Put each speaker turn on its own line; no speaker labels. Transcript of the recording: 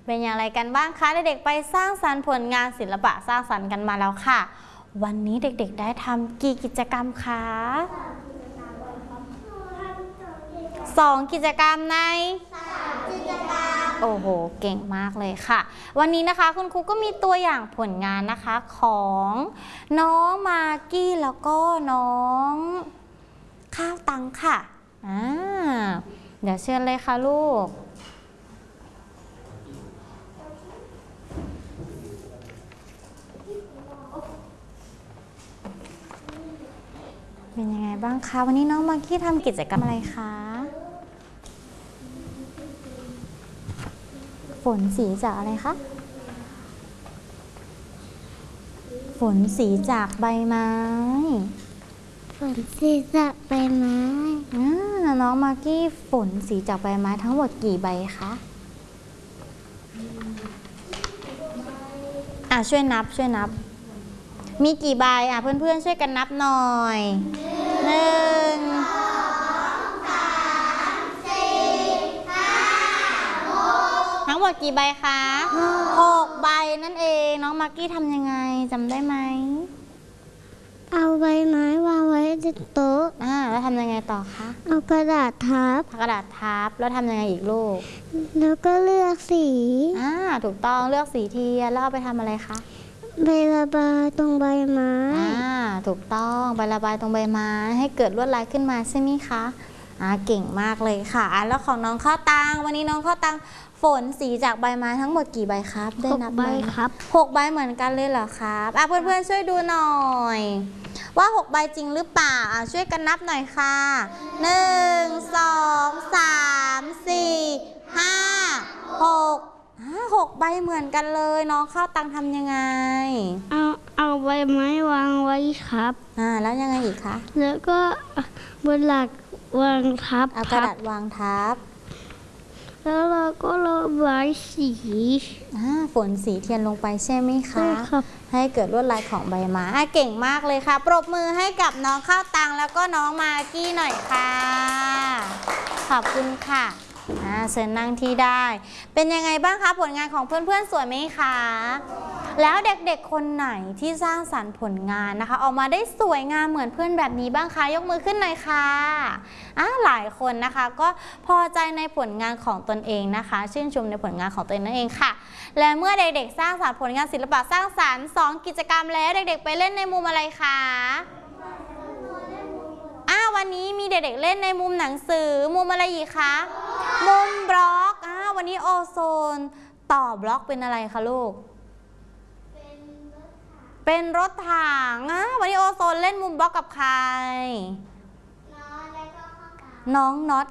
เป็นอย่างไรกันบ้างคะเด็กๆไปสร้างสรรค์ผลงานศิลปะสร้างสรรค์กันมาแล้วค่ะวันนี้เด็กๆได้ทำกี่กิจกรรมคะ2 กิจกรรมใน3 กิจกรรมโอ้โหเก่งมากเลยค่ะวันนี้นะคะคุณครูก็มีตัวอย่างผลงานนะคะของน้องมากกี้แล้วก็น้องข้าวตังค่ะเดี๋ยวเชิญเลยค่ะลูกเป็นยังไงบ้างคะวันนี้น้องมากกี้ทำกิจกรรมอะไรคะฝนสีจากอะไรคะฝนสีจากใบไม้
ฝนสีจากใบไม้
น้องมากกี้ฝนสีจากใบไม้ทั้งหมดกี่ใบคะช่วยนับมีกี่ใบเพื่อนๆช่วยกันนับหน่อย1 2 3 4 5 6ทั้งหมดกี่ใบคะ6 ใบนั่นเองน้องมากกี้ทำยังไงจำได้ไหม
เอาใบไม้วางไว้บนโต๊ะ
แล้วทำยังไงต่อคะ
เอากระดาษทับ
แล้วทำยังไงอีกลูก
แล้วก็เลือกสี
ถูกต้องเลือกสีเทียนแล้วเอาไปทำอะไรคะ
ใบระบายตรงใบไม้
ถูกต้องใบระบายตรงใบไม้ให้เกิดลวดลายขึ้นมาใช่ไหมคะเก่งมากเลยค่ะแล้วของน้องข้าวตังวันนี้น้องข้าวตังฝนสีจากใบไม้ทั้งหมดกี่ใบครับได้นับ
ใบครับ
6 ใบเหมือนกันเลยเหรอครับเพื่อนๆช่วยดูหน่อยว่า6 ใบจริงหรือเปล่าช่วยกันนับหน่อยค่ะ1 2 3 4 5 6 ใบเหมือนกันเลยน้องข้าวตังทำยังไง
เอาใบไม้วางไว้ครับ
แล้วยังไงอีกคะ
แล้วก็บนหลักวางทับ
เอากระดาษวางทับ
แล้วเราก็ระบายสี
ฝนสีเทียนลงไปใช่ไหมคะ
ใช่ครับ
ให้เกิดลวดลายของใบไม้เก่งมากเลยค่ะปรบมือให้กับน้องข้าวตังแล้วก็น้องมากกี้หน่อยค่ะขอบคุณค่ะเชิญนั่งที่ได้เป็นยังไงบ้างคะผลงานของเพื่อนๆสวยไหมคะแล้วเด็กๆคนไหนที่สร้างสรรค์ผลงานนะคะออกมาได้สวยงามเหมือนเพื่อนแบบนี้บ้างคะยกมือขึ้นหน่อยค่ะหลายคนนะคะก็พอใจในผลงานของตนเองนะคะชื่นชมในผลงานของตนเองนั่นเองค่ะและเมื่อเด็กๆสร้างสรรค์ผลงานศิลปะสร้างสรรค์2 กิจกรรมแล้วเด็กๆไปเล่นในมุมอะไรคะวันนี้มีเด็กๆเล่นในมุมหนังสือมุมอะไรอีกคะมุมบล็อกวันนี้โอโซนต่อบล็อกเป็นอะไรคะลูกเป็นรถถังวันนี้โอโซนเล่นมุมบล็อกกับใครน้องน็อต